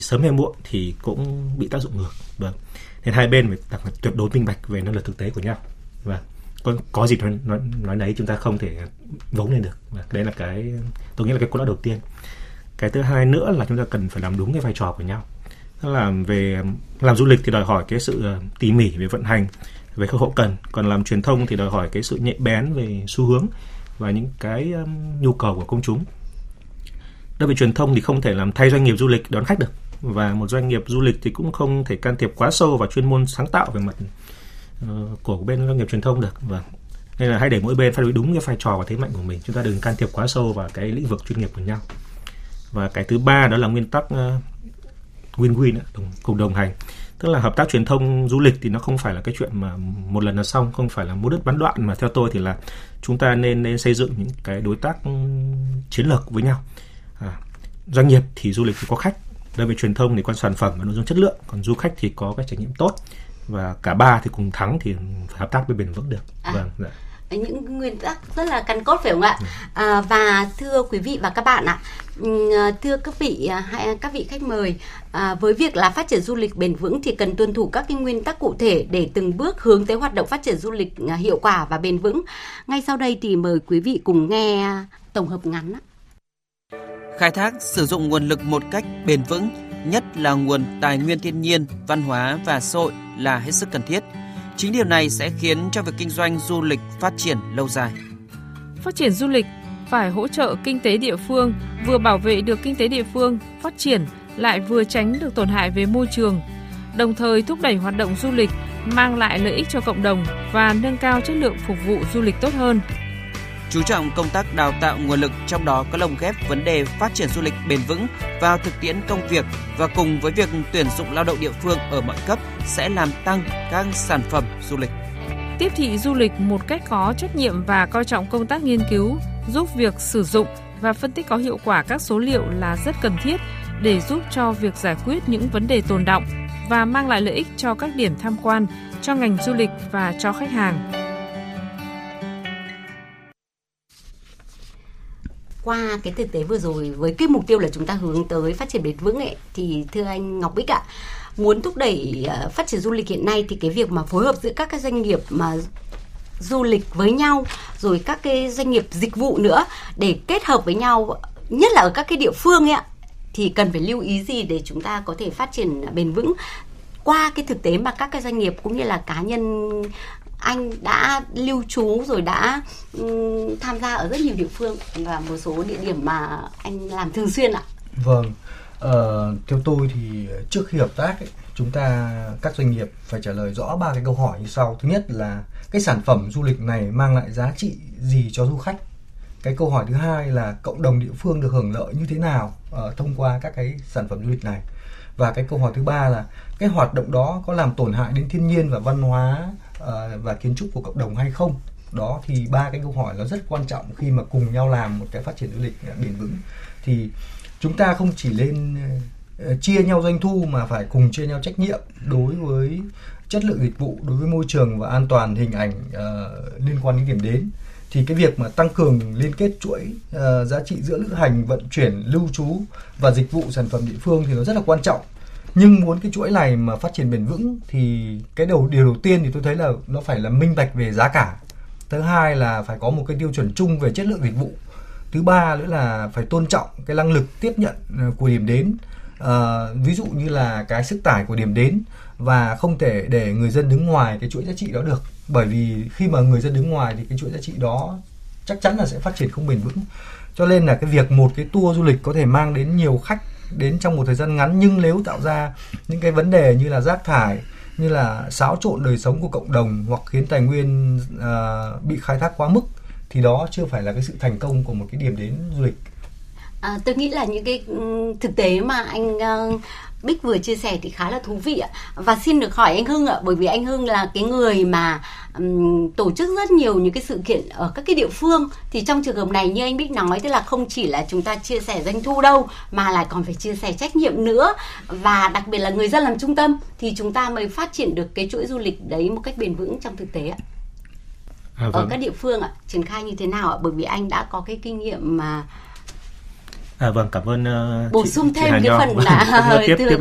sớm hay muộn thì cũng bị tác dụng ngược. Vâng. Nên hai bên phải tuyệt đối minh bạch về năng lực thực tế của nhau. Vâng. Có gì nói đấy chúng ta không thể vống lên được. Vâng. Đấy là cái tôi nghĩ là cái cốt lõi đầu tiên. Cái thứ hai nữa là chúng ta cần phải làm đúng cái vai trò của nhau. Tức là về làm du lịch thì đòi hỏi cái sự tỉ mỉ về vận hành, về khâu hậu cần, còn làm truyền thông thì đòi hỏi cái sự nhạy bén về xu hướng và những cái nhu cầu của công chúng. Đối với truyền thông thì không thể làm thay doanh nghiệp du lịch đón khách được, và một doanh nghiệp du lịch thì cũng không thể can thiệp quá sâu vào chuyên môn sáng tạo về mặt của bên doanh nghiệp truyền thông được. Và nên là hãy để mỗi bên phát huy đúng cái vai trò và thế mạnh của mình, chúng ta đừng can thiệp quá sâu vào cái lĩnh vực chuyên nghiệp của nhau. Và cái thứ ba đó là nguyên tắc win-win, cùng đồng hành. Tức là hợp tác truyền thông du lịch thì nó không phải là cái chuyện mà một lần là xong, không phải là mua đứt bán đoạn, mà theo tôi thì là chúng ta nên xây dựng những cái đối tác chiến lược với nhau. Doanh nghiệp thì du lịch thì có khách, đối với truyền thông thì có sản phẩm và nội dung chất lượng, còn du khách thì có cái trải nghiệm tốt, và cả ba thì cùng thắng thì phải hợp tác với bền vững được. Vâng, dạ. Những nguyên tắc rất là căn cốt phải không ạ? Và thưa quý vị và các bạn ạ, thưa các vị khách mời, với việc là phát triển du lịch bền vững thì cần tuân thủ các cái nguyên tắc cụ thể để từng bước hướng tới hoạt động phát triển du lịch hiệu quả và bền vững. Ngay sau đây thì mời quý vị cùng nghe tổng hợp ngắn. Khai thác sử dụng nguồn lực một cách bền vững, nhất là nguồn tài nguyên thiên nhiên, văn hóa và xã hội là hết sức cần thiết. Chính điều này sẽ khiến cho việc kinh doanh du lịch phát triển lâu dài. Phát triển du lịch phải hỗ trợ kinh tế địa phương, vừa bảo vệ được kinh tế địa phương phát triển, lại vừa tránh được tổn hại về môi trường, đồng thời thúc đẩy hoạt động du lịch, mang lại lợi ích cho cộng đồng và nâng cao chất lượng phục vụ du lịch tốt hơn. Chú trọng công tác đào tạo nguồn lực, trong đó có lồng ghép vấn đề phát triển du lịch bền vững vào thực tiễn công việc, và cùng với việc tuyển dụng lao động địa phương ở mọi cấp sẽ làm tăng các sản phẩm du lịch. Tiếp thị du lịch một cách có trách nhiệm và coi trọng công tác nghiên cứu, giúp việc sử dụng và phân tích có hiệu quả các số liệu là rất cần thiết để giúp cho việc giải quyết những vấn đề tồn đọng và mang lại lợi ích cho các điểm tham quan, cho ngành du lịch và cho khách hàng. Qua cái thực tế vừa rồi, với cái mục tiêu là chúng ta hướng tới phát triển bền vững ấy, thì thưa anh Ngọc Bích ạ, muốn thúc đẩy phát triển du lịch hiện nay thì cái việc mà phối hợp giữa các cái doanh nghiệp mà du lịch với nhau, rồi các cái doanh nghiệp dịch vụ nữa để kết hợp với nhau, nhất là ở các cái địa phương ấy ạ, thì cần phải lưu ý gì để chúng ta có thể phát triển bền vững qua cái thực tế mà các cái doanh nghiệp cũng như là cá nhân anh đã lưu trú rồi đã tham gia ở rất nhiều địa phương và một số địa điểm mà anh làm thường xuyên ạ? Vâng, theo tôi thì trước khi hợp tác ấy, các doanh nghiệp phải trả lời rõ 3 cái câu hỏi như sau. Thứ nhất là cái sản phẩm du lịch này mang lại giá trị gì cho du khách. Cái câu hỏi thứ hai là cộng đồng địa phương được hưởng lợi như thế nào thông qua các cái sản phẩm du lịch này. Và cái câu hỏi thứ ba là cái hoạt động đó có làm tổn hại đến thiên nhiên và văn hóa và kiến trúc của cộng đồng hay không. Đó thì 3 cái câu hỏi nó rất quan trọng khi mà cùng nhau làm một cái phát triển du lịch bền vững. Thì chúng ta không chỉ lên chia nhau doanh thu mà phải cùng chia nhau trách nhiệm đối với chất lượng dịch vụ, đối với môi trường và an toàn hình ảnh liên quan đến điểm đến. Thì cái việc mà tăng cường liên kết chuỗi giá trị giữa lữ hành, vận chuyển, lưu trú và dịch vụ sản phẩm địa phương thì nó rất là quan trọng. Nhưng muốn cái chuỗi này mà phát triển bền vững thì điều đầu tiên thì tôi thấy là nó phải là minh bạch về giá cả. Thứ hai là phải có một cái tiêu chuẩn chung về chất lượng dịch vụ. Thứ ba nữa là phải tôn trọng cái năng lực tiếp nhận của điểm đến, ví dụ như là cái sức tải của điểm đến, và không thể để người dân đứng ngoài cái chuỗi giá trị đó được. Bởi vì khi mà người dân đứng ngoài thì cái chuỗi giá trị đó chắc chắn là sẽ phát triển không bền vững. Cho nên là cái việc một cái tour du lịch có thể mang đến nhiều khách đến trong một thời gian ngắn, nhưng nếu tạo ra những cái vấn đề như là rác thải, như là xáo trộn đời sống của cộng đồng hoặc khiến tài nguyên bị khai thác quá mức thì đó chưa phải là cái sự thành công của một cái điểm đến du lịch. Tôi nghĩ là những cái thực tế mà anh Bích vừa chia sẻ thì khá là thú vị ạ. Và xin được hỏi anh Hưng ạ, bởi vì anh Hưng là cái người mà tổ chức rất nhiều những cái sự kiện ở các cái địa phương, thì trong trường hợp này như anh Bích nói, tức là không chỉ là chúng ta chia sẻ doanh thu đâu mà lại còn phải chia sẻ trách nhiệm nữa, và đặc biệt là người dân làm trung tâm thì chúng ta mới phát triển được cái chuỗi du lịch đấy một cách bền vững trong thực tế ạ. Ở các địa phương ạ, triển khai như thế nào ạ? Bởi vì anh đã có cái kinh nghiệm mà Vâng, cảm ơn bổ chị, sung chị thêm Hà cái Nho. phần là tiếp